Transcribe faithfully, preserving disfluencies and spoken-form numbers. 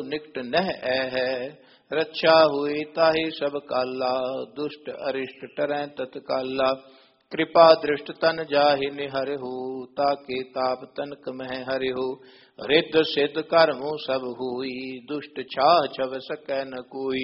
निकट नह है। रक्षा हुई ताहि सब काला, दुष्ट अरिष्ट टरै तत्काला। कृपा दृष्ट तन जाहि निहरहु, ताके ताप तनक मह हरिहु। रिद्ध सिद्ध कर्मु सब हुई, दुष्ट छाह छव सकै न कोई।